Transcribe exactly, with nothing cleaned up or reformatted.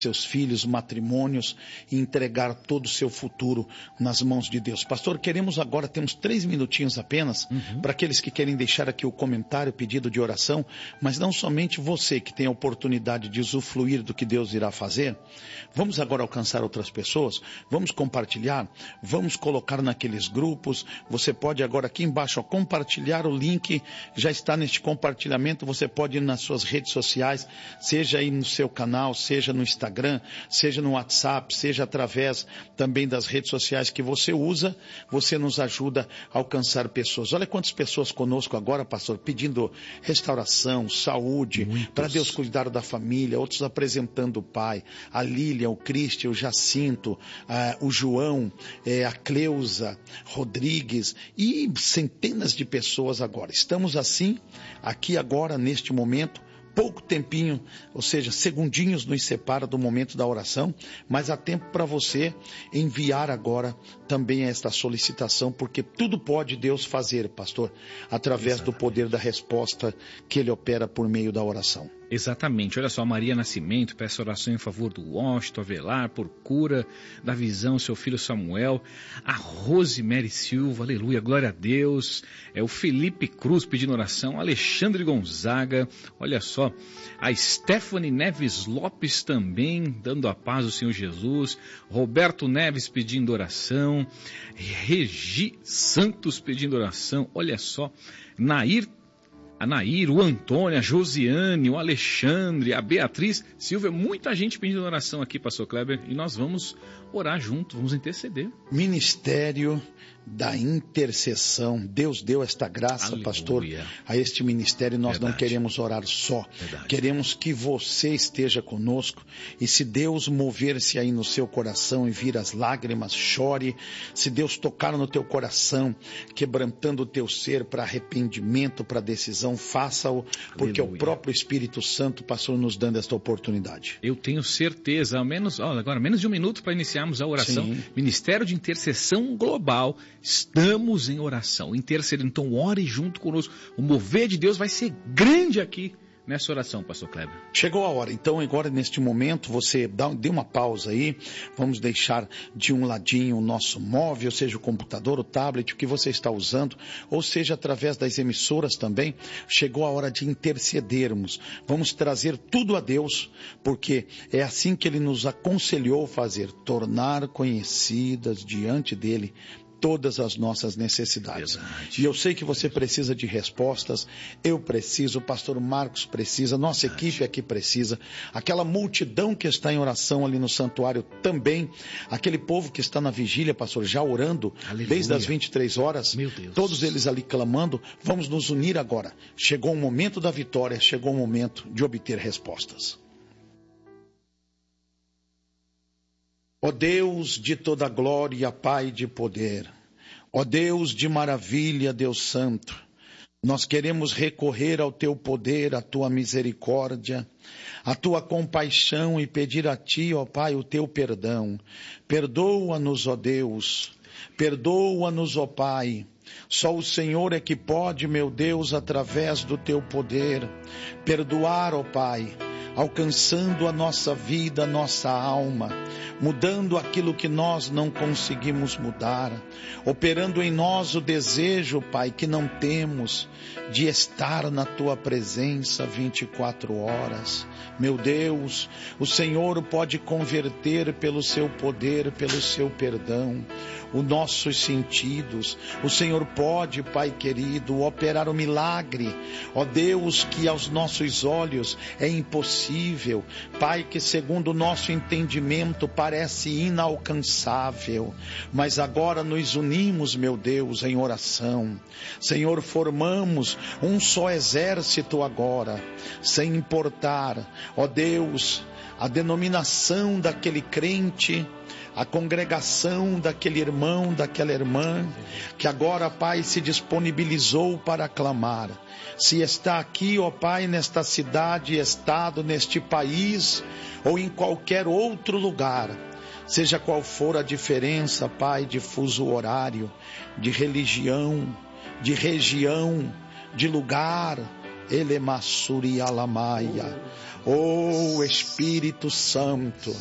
seus filhos, matrimônios, e entregar todo o seu futuro nas mãos de Deus. Pastor, queremos agora, temos três minutinhos apenas, uhum. para aqueles que querem deixar aqui o comentário, pedido de oração, mas não somente você que tem a oportunidade de usufruir do que Deus irá fazer. Vamos agora alcançar outras pessoas, vamos compartilhar, vamos colocar naqueles grupos. Você pode agora aqui embaixo ó, compartilhar o link, já está neste compartilhamento, você pode ir nas suas redes sociais, seja aí no seu canal, seja no Instagram, seja no WhatsApp, seja através também das redes sociais que você usa, você nos ajuda a alcançar pessoas. Olha quantas pessoas conosco agora, pastor, pedindo restauração, saúde, para Deus cuidar da família, outros apresentando o pai, a Lília, o Cristian, o Jacinto, a, o João, é, a Cleusa, Rodrigues e centenas de pessoas agora. Estamos assim, aqui agora, neste momento, pouco tempinho, ou seja, segundinhos nos separa do momento da oração, mas há tempo para você enviar agora também esta solicitação, porque tudo pode Deus fazer, pastor, através Exatamente. do poder da resposta que Ele opera por meio da oração. Exatamente, olha só, Maria Nascimento peça oração em favor do Washington Avelar, por cura da visão, seu filho Samuel, a Rosemary Silva, aleluia, glória a Deus, é o Felipe Cruz pedindo oração, Alexandre Gonzaga, olha só, a Stephanie Neves Lopes também, dando a paz do Senhor Jesus, Roberto Neves pedindo oração, Regi Santos pedindo oração, olha só, Nair a Nair, o Antônio, a Josiane, o Alexandre, a Beatriz Silva, muita gente pedindo oração aqui, pastor Kleber, e nós vamos orar junto, vamos interceder. Ministério da intercessão, Deus deu esta graça, Aleluia. pastor, a este ministério. Nós Verdade. não queremos orar só, Verdade. queremos que você esteja conosco, e se Deus mover-se aí no seu coração e vir as lágrimas, chore. Se Deus tocar no teu coração, quebrantando o teu ser para arrependimento, para decisão, faça-o, porque Aleluia. o próprio Espírito Santo passou nos dando esta oportunidade. Eu tenho certeza, ao menos, ó, agora menos de um minuto para iniciarmos a oração. Sim. Ministério de Intercessão Global, estamos em oração, intercedendo, então ore junto conosco, o mover de Deus vai ser grande aqui nessa oração, pastor Kleber. Chegou a hora, então agora neste momento você dá, dê uma pausa aí, vamos deixar de um ladinho o nosso móvel, seja o computador, o tablet, o que você está usando, ou seja através das emissoras também. Chegou a hora de intercedermos, vamos trazer tudo a Deus, porque é assim que Ele nos aconselhou fazer, tornar conhecidas diante dEle todas as nossas necessidades. Verdade. E eu sei que você precisa de respostas, eu preciso, o pastor Marcos precisa, nossa Verdade. equipe aqui precisa, aquela multidão que está em oração ali no santuário também, aquele povo que está na vigília, pastor, já orando, Aleluia. desde as vinte e três horas, Meu Deus. todos eles ali clamando. Vamos nos unir agora. Chegou o momento da vitória, chegou o momento de obter respostas. Ó Deus de toda glória, Pai de poder, ó Deus de maravilha, Deus santo, nós queremos recorrer ao teu poder, à tua misericórdia, à tua compaixão e pedir a ti, ó Pai, o teu perdão. Perdoa-nos, ó Deus, perdoa-nos, ó Pai. Só o Senhor é que pode, meu Deus, através do teu poder, perdoar, ó Pai, alcançando a nossa vida, a nossa alma, mudando aquilo que nós não conseguimos mudar, operando em nós o desejo, Pai, que não temos, de estar na Tua presença vinte e quatro horas. Meu Deus, o Senhor pode converter pelo Seu poder, pelo Seu perdão, os nossos sentidos. O Senhor pode, Pai querido, operar o milagre, ó Deus, que aos nossos olhos é impossível, Pai, que segundo o nosso entendimento parece inalcançável, mas agora nos unimos, meu Deus, em oração. Senhor, formamos um só exército agora, sem importar, ó Deus, a denominação daquele crente, a congregação daquele irmão, daquela irmã, que agora, Pai, se disponibilizou para clamar. Se está aqui, ó Pai, nesta cidade, estado, neste país, ou em qualquer outro lugar, seja qual for a diferença, Pai, de fuso horário, de religião, de região, de lugar, Elemassuri Alamaia. Oh Espírito Santo,